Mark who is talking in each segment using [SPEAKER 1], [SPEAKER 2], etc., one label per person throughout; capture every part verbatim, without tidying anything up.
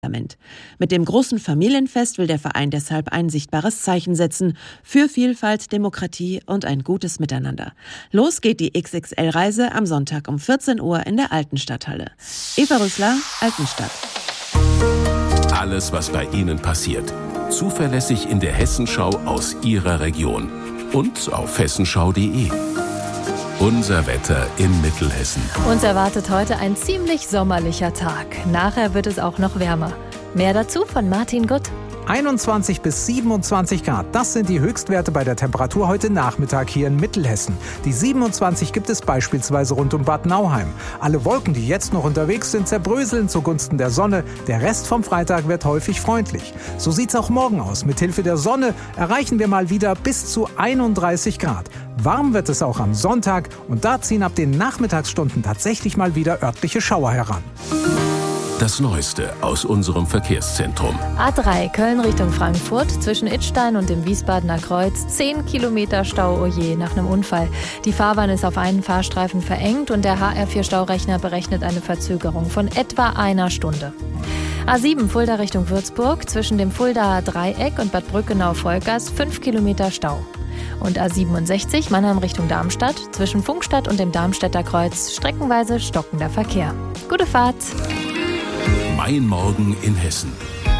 [SPEAKER 1] Mit dem großen Familienfest will der Verein deshalb ein sichtbares Zeichen setzen für Vielfalt, Demokratie und ein gutes Miteinander. Los geht die X X L-Reise am Sonntag um vierzehn Uhr in der Altenstadthalle. Eva Rüssler, Altenstadt.
[SPEAKER 2] Alles, was bei Ihnen passiert. Zuverlässig in der Hessenschau aus Ihrer Region. Und auf hessenschau punkt de. Unser Wetter in Mittelhessen.
[SPEAKER 3] Uns erwartet heute ein ziemlich sommerlicher Tag. Nachher wird es auch noch wärmer. Mehr dazu von Martin Gutt.
[SPEAKER 4] einundzwanzig bis siebenundzwanzig Grad, das sind die Höchstwerte bei der Temperatur heute Nachmittag hier in Mittelhessen. Die siebenundzwanzig gibt es beispielsweise rund um Bad Nauheim. Alle Wolken, die jetzt noch unterwegs sind, zerbröseln zugunsten der Sonne. Der Rest vom Freitag wird häufig freundlich. So sieht's auch morgen aus. Mit Hilfe der Sonne erreichen wir mal wieder bis zu einunddreißig Grad. Warm wird es auch am Sonntag und da ziehen ab den Nachmittagsstunden tatsächlich mal wieder örtliche Schauer heran.
[SPEAKER 2] Das Neueste aus unserem Verkehrszentrum.
[SPEAKER 3] A drei Köln Richtung Frankfurt zwischen Idstein und dem Wiesbadener Kreuz. zehn Kilometer Stau, oh je, nach einem Unfall. Die Fahrbahn ist auf einen Fahrstreifen verengt und der H R vier Staurechner berechnet eine Verzögerung von etwa einer Stunde. A sieben Fulda Richtung Würzburg zwischen dem Fuldaer Dreieck und Bad Brückenau-Volkers fünf Kilometer Stau. Und A siebenundsechzig Mannheim Richtung Darmstadt zwischen Funkstadt und dem Darmstädter Kreuz streckenweise stockender Verkehr. Gute Fahrt!
[SPEAKER 2] Mein Morgen in Hessen.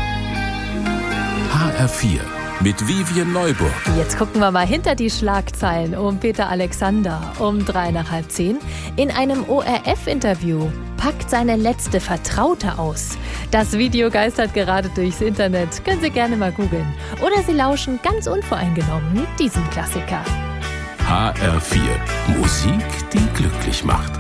[SPEAKER 2] H R vier mit Vivian Neuburg.
[SPEAKER 3] Jetzt gucken wir mal hinter die Schlagzeilen um Peter Alexander um drei nach halb zehn. In einem O R F-Interview packt seine letzte Vertraute aus. Das Video geistert gerade durchs Internet. Können Sie gerne mal googeln. Oder Sie lauschen ganz unvoreingenommen diesem Klassiker.
[SPEAKER 2] H R vier. Musik, die glücklich macht.